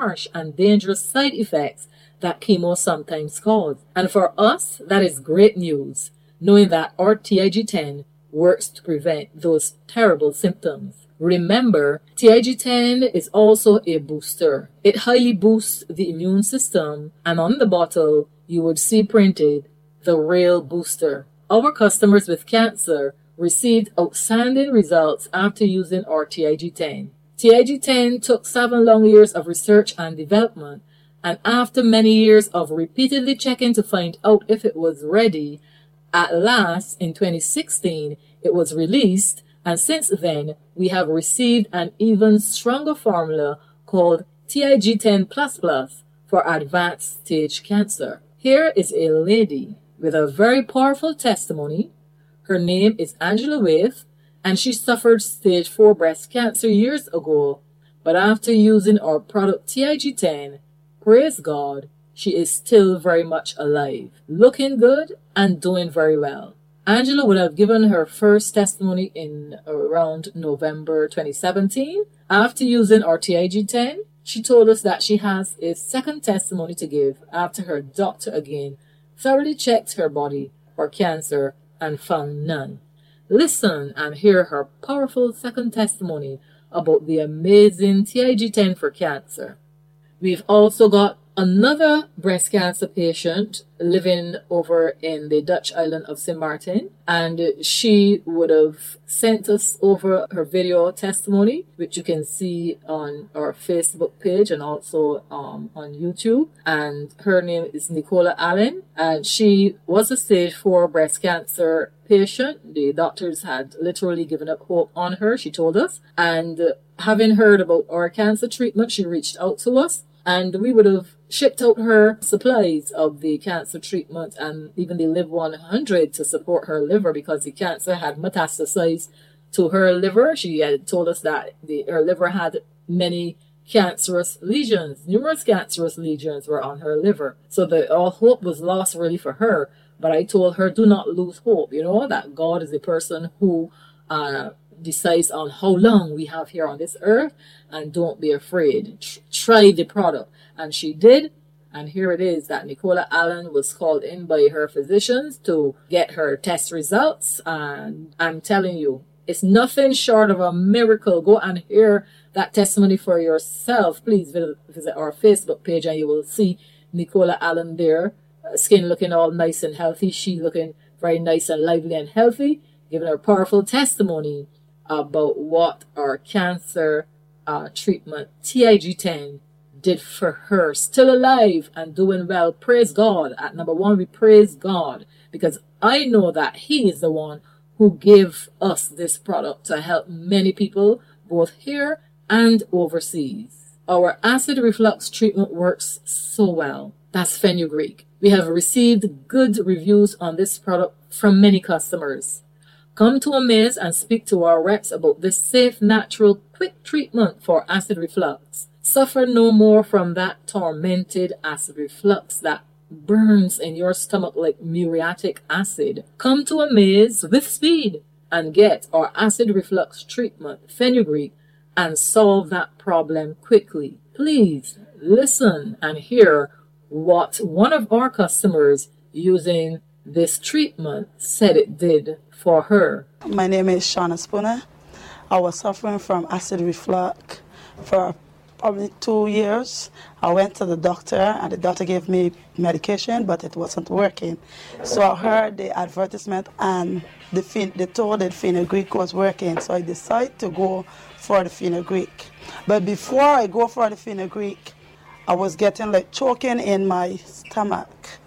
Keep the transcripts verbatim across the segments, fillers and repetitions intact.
harsh and dangerous side effects that chemo sometimes cause. And for us, that is great news, knowing that our T I G ten works to prevent those terrible symptoms. Remember, T I G ten is also a booster. It highly boosts the immune system, and on the bottle, you would see printed, the real booster. Our customers with cancer received outstanding results after using our T I G ten. T I G ten took seven long years of research and development, and after many years of repeatedly checking to find out if it was ready, at last, in twenty sixteen, it was released, and since then, we have received an even stronger formula called T I G ten plus plus for advanced stage cancer. Here is a lady with a very powerful testimony. Her name is Angela Waith, and she suffered stage four breast cancer years ago, but after using our product T I G ten, praise God, she is still very much alive, looking good and doing very well. Angela would have given her first testimony in around November twenty seventeen. After using our T I G ten, she told us that she has a second testimony to give after her doctor again thoroughly checked her body for cancer and found none. Listen and hear her powerful second testimony about the amazing T I G ten for cancer. We've also got another breast cancer patient living over in the Dutch island of Saint Martin, and she would have sent us over her video testimony, which you can see on our Facebook page and also um, on YouTube. And her name is Nicola Allen, and she was a stage four breast cancer patient. The doctors had literally given up hope on her, she told us. And having heard about our cancer treatment, she reached out to us, and we would have shipped out her supplies of the cancer treatment and even the Live one hundred to support her liver because the cancer had metastasized to her liver. She had told us that the, her liver had many cancerous lesions. Numerous cancerous lesions were on her liver. So the, all hope was lost really for her. But I told her, do not lose hope. You know, that God is the person who uh, decides on how long we have here on this earth, and don't be afraid. Tr- try the product. And she did, and here it is that Nicola Allen was called in by her physicians to get her test results, and I'm telling you, it's nothing short of a miracle. Go and hear that testimony for yourself. Please visit our Facebook page and you will see Nicola Allen there, skin looking all nice and healthy, she looking very nice and lively and healthy, giving her powerful testimony about what our cancer uh, treatment T I G ten did for her. Still alive and doing well. Praise God. At number one, we praise God because I know that He is the one who gave us this product to help many people both here and overseas. Our acid reflux treatment works so well. That's fenugreek. We have received good reviews on this product from many customers. Come to Amaze and speak to our reps about this safe, natural, quick treatment for acid reflux. Suffer no more from that tormented acid reflux that burns in your stomach like muriatic acid. Come to Amaze with speed and get our acid reflux treatment, fenugreek, and solve that problem quickly. Please listen and hear what one of our customers using this treatment said it did for her. My name is Shauna Spooner. I was suffering from acid reflux for probably two years. I went to the doctor and the doctor gave me medication, but it wasn't working. So I heard the advertisement and the phen- they told that fenugreek was working. So I decided to go for the fenugreek. But before I go for the fenugreek, I was getting like choking in my stomach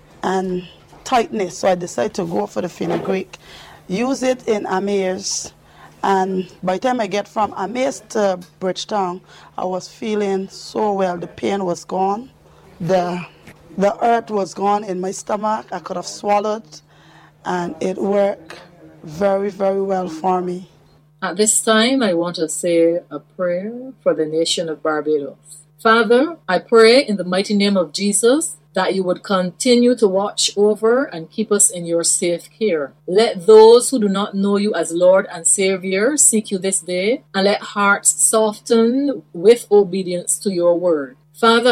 and tightness. So I decided to go for the fenugreek, use it in Amaze. And by the time I get from Amaze to Bridgetown, I was feeling so well. The pain was gone. The, the earth was gone in my stomach. I could have swallowed. And it worked very, very well for me. At this time, I want to say a prayer for the nation of Barbados. Father, I pray in the mighty name of Jesus that you would continue to watch over and keep us in your safe care. Let those who do not know you as Lord and Savior seek you this day, and let hearts soften with obedience to your word. Father